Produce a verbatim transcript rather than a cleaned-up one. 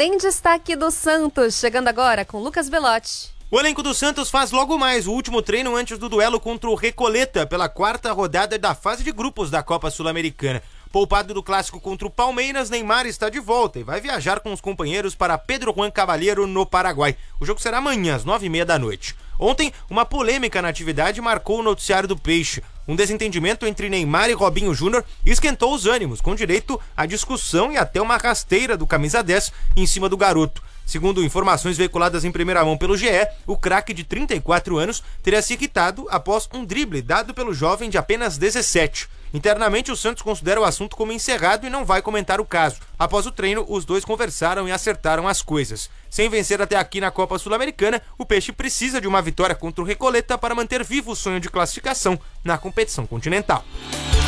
Tem destaque do Santos, chegando agora com Lucas Belotti. O elenco do Santos faz logo mais o último treino antes do duelo contra o Recoleta pela quarta rodada da fase de grupos da Copa Sul-Americana. Poupado do clássico contra o Palmeiras, Neymar está de volta e vai viajar com os companheiros para Pedro Juan Cavalheiro, no Paraguai. O jogo será amanhã, às nove e meia da noite. Ontem, uma polêmica na atividade marcou o noticiário do Peixe. Um desentendimento entre Neymar e Robinho Júnior esquentou os ânimos, com direito à discussão e até uma rasteira do camisa dez em cima do garoto. Segundo informações veiculadas em primeira mão pelo G E, o craque de trinta e quatro anos teria se irritado após um drible dado pelo jovem de apenas dezessete. Internamente, o Santos considera o assunto como encerrado e não vai comentar o caso. Após o treino, os dois conversaram e acertaram as coisas. Sem vencer até aqui na Copa Sul-Americana, o Peixe precisa de uma vitória contra o Recoleta para manter vivo o sonho de classificação na competição continental.